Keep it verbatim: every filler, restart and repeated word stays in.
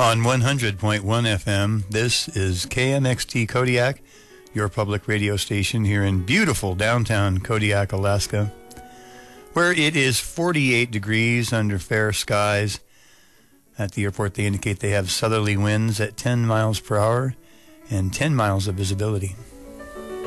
On one hundred point one F M, this is K M X T Kodiak, your public radio station here in beautiful downtown Kodiak, Alaska, where it is forty-eight degrees under fair skies. At the airport, they indicate they have southerly winds at ten miles per hour and ten miles of visibility.